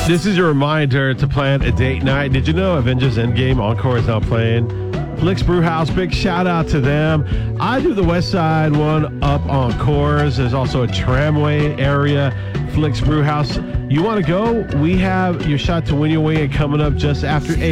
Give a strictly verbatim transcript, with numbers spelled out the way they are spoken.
This is your reminder to plan a date night. Did you know Avengers Endgame Encore is now playing? Flicks Brewhouse, big shout out to them. I do the West Side one up on Coors. There's also a tramway area, Flicks Brewhouse. You want to go? We have your shot to win your way coming up just after eight.